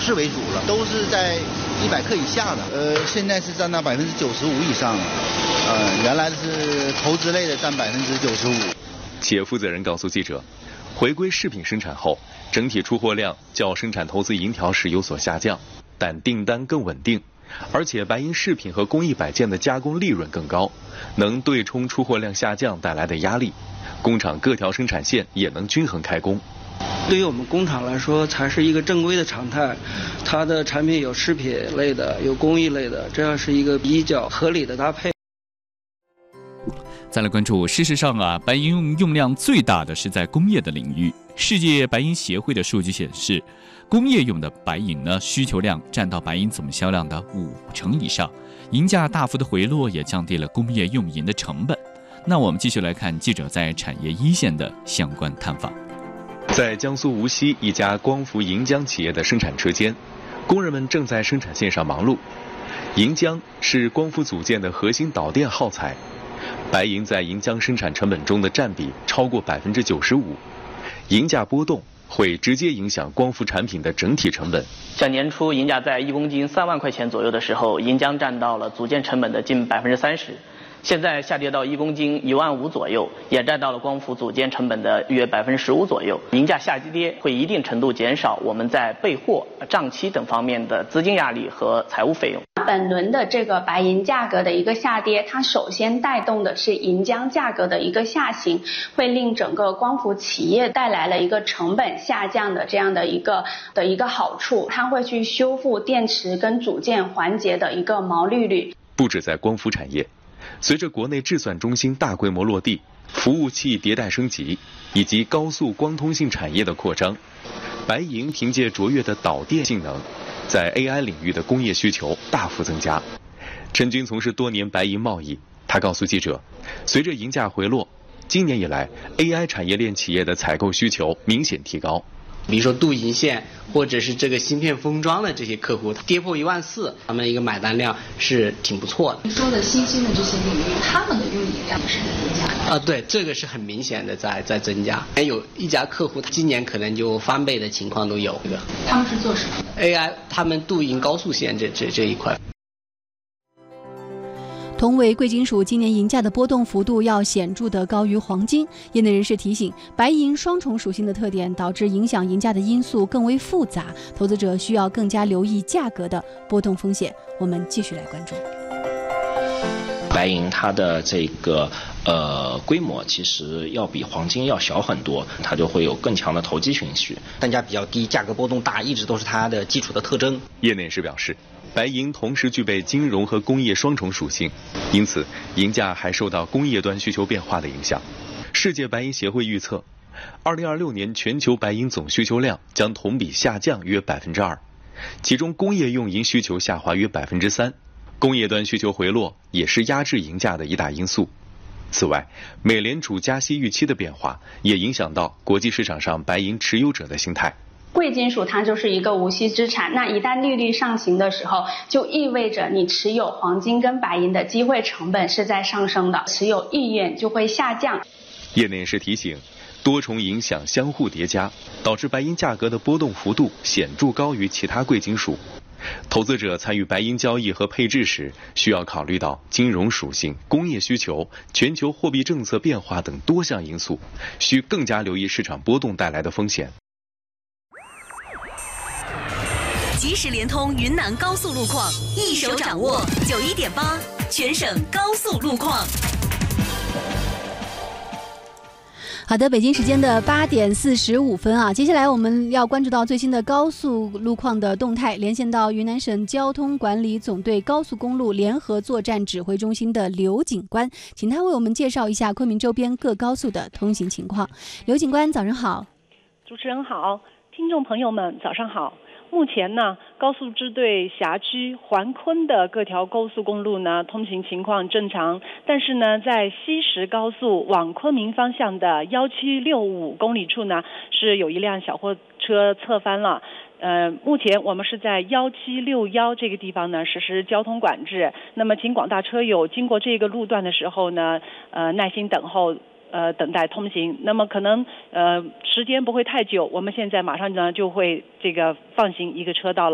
市为主了，都是在100克以下的。现在是占到95%以上了。原来是投资类的占95%。 企业负责人告诉记者，回归食品生产后，整体出货量较生产投资银条时有所下降，但订单更稳定，而且白银饰品和工艺摆件的加工利润更高，能对冲出货量下降带来的压力。工厂各条生产线也能均衡开工。 对于我们工厂来说，才是一个正规的常态。它的产品有食品类的，有工艺类的，这样是一个比较合理的搭配。 再来关注，事实上啊，白银用量最大的是在工业的领域。世界白银协会的数据显示，工业用的白银呢，需求量占到白银总销量的50%以上，银价大幅的回落也降低了工业用银的成本。那我们继续来看记者在产业一线的相关探访。 在江苏无锡一家光伏银浆企业的生产车间，工人们正在生产线上忙碌。银浆是光伏组件的核心导电耗材，白银在银浆生产成本中的占比超过95%，银价波动会直接影响光伏产品的整体成本。 像年初银价在1公斤3万块钱左右的时候，银浆占到了组件成本的近30%。现在下跌到1公斤1万5左右，也占到了光伏组件成本的约15%左右。银价下跌会一定程度减少我们在备货、账期等方面的资金压力和财务费用。 本轮的这个白银价格的一个下跌，它首先带动的是银浆价格的一个下行，会令整个光伏企业带来了一个成本下降的这样的一个好处，它会去修复电池跟组件环节的一个毛利率。 不止在光伏产业，随着国内制算中心大规模落地、服务器迭代升级以及高速光通信产业的扩张，白银凭借卓越的导电性能，在 AI 领域的工业需求大幅增加。陈军从事多年白银贸易，他告诉记者，随着银价回落，今年以来 AI 产业链企业的采购需求明显提高。 比如说镀银线或者是这个芯片封装的这些客户，跌破14000，他们一个买单量是挺不错的。 你说的新兴的这些领域，他们的用银量是增加的对，这个是很明显的在增加。有一家客户，今年可能就翻倍的情况都有。 他们是做什么的 ？AI， 他们镀银高速线这一块。 同为贵金属，今年银价的波动幅度要显著的高于黄金。业内人士提醒，白银双重属性的特点导致影响银价的因素更为复杂，投资者需要更加留意价格的波动风险。我们继续来关注。 白银它的这个规模其实要比黄金要小很多，它就会有更强的投机情绪， 单价比较低，价格波动大，一直都是它的基础的特征。 业内人士表示，白银同时具备金融和工业双重属性，因此银价还受到工业端需求变化的影响。世界白银协会预测，2026年全球白银总需求量将同比下降约2%，其中工业用银需求下滑约3%，工业端需求回落也是压制银价的一大因素。此外，美联储加息预期的变化也影响到国际市场上白银持有者的心态。 贵金属它就是一个无息资产，那一旦利率上行的时候，就意味着你持有黄金跟白银的机会成本是在上升的，持有意愿就会下降。 业内人士提醒，多重影响相互叠加，导致白银价格的波动幅度显著高于其他贵金属。投资者参与白银交易和配置时，需要考虑到金融属性、工业需求、全球货币政策变化等多项因素，需更加留意市场波动带来的风险。 即时联通云南高速路况，一手掌握91.8全省高速路况。 好的，北京时间的8点45分啊，接下来我们要关注到最新的高速路况的动态，连线到云南省交通管理总队高速公路联合作战指挥中心的刘警官，请他为我们介绍一下昆明周边各高速的通行情况。刘警官，早上好。 主持人好，听众朋友们早上好。目前呢，高速支队辖区环昆的各条高速公路呢，通行情况正常。但是呢，在西石高速往昆明方向的1765公里处呢，是有一辆小货车侧翻了。目前我们是在1761这个地方呢实施交通管制。那么，请广大车友经过这个路段的时候呢，耐心等候。等待通行，那么可能时间不会太久，我们现在马上呢就会这个放行一个车道了。